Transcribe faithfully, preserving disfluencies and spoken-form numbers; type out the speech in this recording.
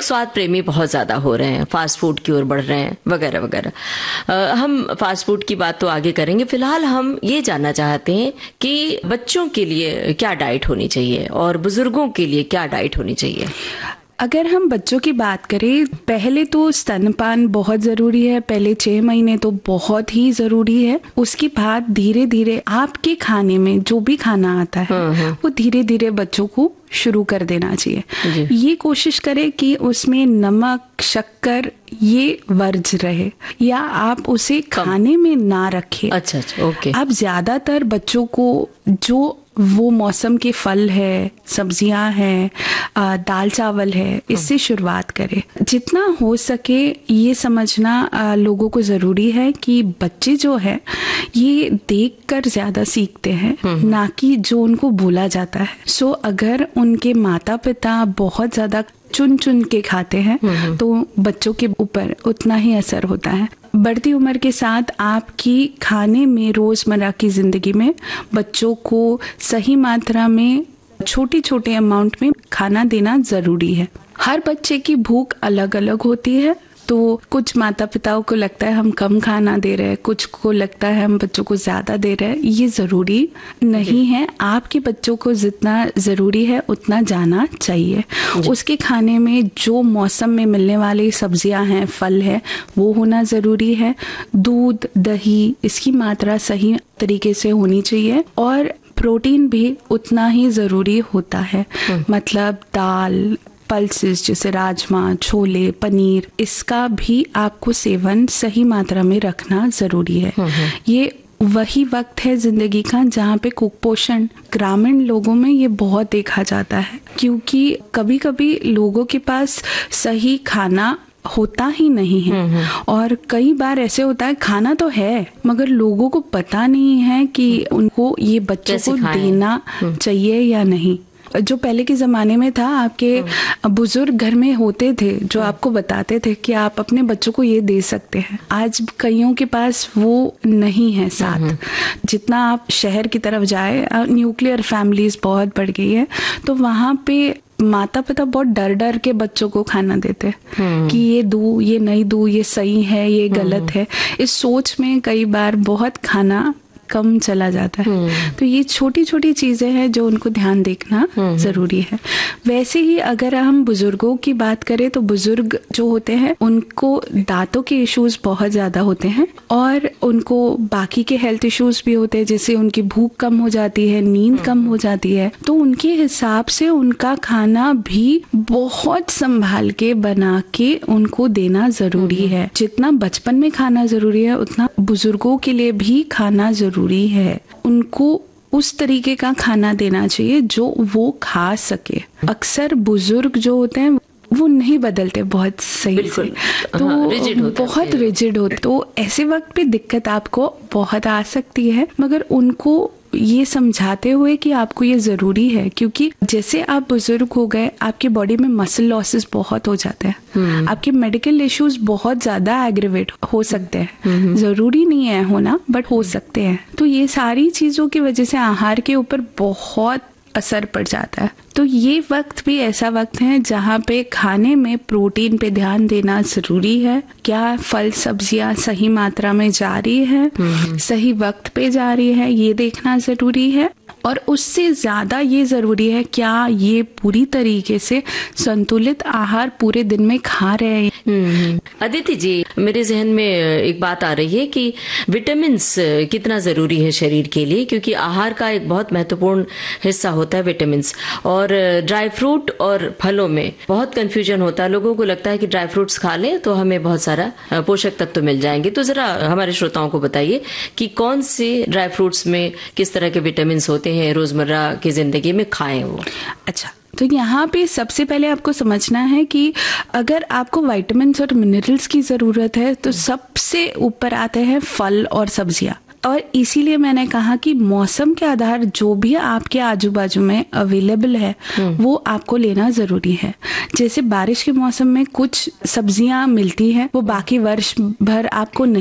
स्वाद प्रेमी बहुत ज्यादा हो रहे हैं, फास्ट फूड की ओर बढ़ रहे हैं वगैरह वगैरह। हम फास्ट फूड की बात तो आगे करेंगे, फिलहाल हम ये जानना चाहते हैं कि बच्चों के लिए क्या डाइट होनी चाहिए और बुजुर्गों के लिए क्या डाइट होनी चाहिए। अगर हम बच्चों की बात करें, पहले तो स्तनपान बहुत ज़रूरी है, पहले छः महीने तो बहुत ही ज़रूरी है। उसके बाद धीरे धीरे आपके खाने में जो भी खाना आता है वो धीरे धीरे बच्चों को शुरू कर देना चाहिए। ये कोशिश करें कि उसमें नमक, शक्कर ये वर्ज रहे या आप उसे खाने में ना रखें। अच्छा अच्छा, ओके। आप ज़्यादातर बच्चों को जो वो मौसम के फल है, सब्जियां हैं, दाल चावल है, इससे शुरुआत करें। जितना हो सके ये समझना आ, लोगों को ज़रूरी है कि बच्चे जो है ये देखकर ज़्यादा सीखते हैं, ना कि जो उनको बोला जाता है। सो अगर उनके माता पिता बहुत ज़्यादा चुन चुन के खाते हैं तो बच्चों के ऊपर उतना ही असर होता है। बढ़ती उम्र के साथ आपकी खाने में, रोजमर्रा की जिंदगी में बच्चों को सही मात्रा में छोटी छोटे अमाउंट में खाना देना जरूरी है। हर बच्चे की भूख अलग अलग होती है, तो कुछ माता पिताओं को लगता है हम कम खाना दे रहे हैं, कुछ को लगता है हम बच्चों को ज्यादा दे रहे हैं। ये जरूरी नहीं है। आपके बच्चों को जितना जरूरी है उतना जाना चाहिए। उसके खाने में जो मौसम में मिलने वाली सब्जियां हैं, फल है, वो होना जरूरी है। दूध, दही, इसकी मात्रा सही तरीके से होनी चाहिए और प्रोटीन भी उतना ही जरूरी होता है। मतलब दाल, पल्सेस जैसे राजमा, छोले, पनीर, इसका भी आपको सेवन सही मात्रा में रखना जरूरी है। ये वही वक्त है जिंदगी का जहाँ पे कुपोषण ग्रामीण लोगों में ये बहुत देखा जाता है, क्योंकि कभी कभी लोगों के पास सही खाना होता ही नहीं है। और कई बार ऐसे होता है खाना तो है मगर लोगों को पता नहीं है कि उनको ये बच्चों को देना चाहिए या नहीं। जो पहले के ज़माने में था, आपके बुजुर्ग घर में होते थे जो आपको बताते थे कि आप अपने बच्चों को ये दे सकते हैं। आज कईयों के पास वो नहीं है साथ। जितना आप शहर की तरफ जाए, न्यूक्लियर फैमिलीज बहुत बढ़ गई है, तो वहाँ पे माता पिता बहुत डर डर के बच्चों को खाना देते कि ये दूं, ये नहीं दूं, ये सही है, ये गलत है। इस सोच में कई बार बहुत खाना कम चला जाता है। तो ये छोटी छोटी चीजें हैं जो उनको ध्यान देखना जरूरी है। वैसे ही अगर हम बुजुर्गों की बात करें तो बुजुर्ग जो होते हैं उनको दांतों के इश्यूज बहुत ज्यादा होते हैं और उनको बाकी के हेल्थ इश्यूज भी होते हैं, जैसे उनकी भूख कम हो जाती है, नींद कम हो जाती है। तो उनके हिसाब से उनका खाना भी बहुत संभाल के बना के उनको देना जरूरी है। जितना बचपन में खाना जरूरी है उतना बुजुर्गों के लिए भी खाना जरूरी है। उनको उस तरीके का खाना देना चाहिए जो वो खा सके। अक्सर बुजुर्ग जो होते हैं वो नहीं बदलते बहुत सही से, तो हाँ, रिजिड होते बहुत रिजिड होते। तो ऐसे वक्त पे दिक्कत आपको बहुत आ सकती है, मगर उनको ये समझाते हुए कि आपको ये जरूरी है, क्योंकि जैसे आप बुजुर्ग हो गए आपकी बॉडी में मसल लॉसेस बहुत हो जाते हैं, आपके मेडिकल इश्यूज बहुत ज्यादा एग्रीवेट हो सकते हैं। जरूरी नहीं है होना, बट हो सकते हैं। तो ये सारी चीजों की वजह से आहार के ऊपर बहुत असर पड़ जाता है। तो ये वक्त भी ऐसा वक्त है जहाँ पे खाने में प्रोटीन पे ध्यान देना जरूरी है। क्या फल सब्जियां सही मात्रा में जा रही है, सही वक्त पे जा रही है, ये देखना जरूरी है। और उससे ज्यादा ये जरूरी है क्या ये पूरी तरीके से संतुलित आहार पूरे दिन में खा रहे हैं। अदिति जी, मेरे जहन में एक बात आ रही है कि विटामिन्स कितना जरूरी है शरीर के लिए, क्योंकि आहार का एक बहुत महत्वपूर्ण हिस्सा होता है विटामिन्स। और ड्राई फ्रूट और फलों में बहुत कंफ्यूजन होता है, लोगों को लगता है कि ड्राई फ्रूट्स खा लें तो हमें बहुत सारा पोषक तत्व मिल जाएंगे। तो जरा हमारे श्रोताओं को बताइए कि कौन से ड्राई फ्रूट्स में किस तरह के विटामिन्स होते हैं, रोजमर्रा की जिंदगी में खाएं वो। अच्छा, तो यहाँ पे सबसे पहले आपको समझना है कि अगर आपको विटामिन्स और मिनरल्स की जरूरत है तो सबसे ऊपर आते हैं फल और सब्जियां। और इसीलिए मैंने कहा कि मौसम के आधार जो भी आपके आजू बाजू में अवेलेबल है वो आपको लेना जरूरी है। जैसे बारिश के मौसम में कुछ सब्जियां मिलती हैं वो बाकी वर्ष भर आपको नहीं